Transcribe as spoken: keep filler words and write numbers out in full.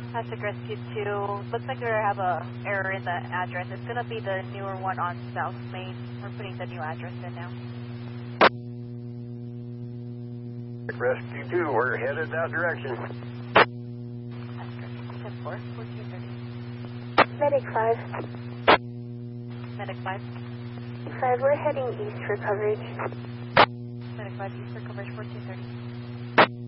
Pacific Rescue two, looks like we have a error in the address. It's going to be the newer one on South Main. We're putting the new address in now. Rescue two, we're headed that direction. Pacific Rescue ten four, fourteen thirty. Medic five. Medic five. five, we're heading east for coverage. Medic five, east for coverage, fourteen thirty.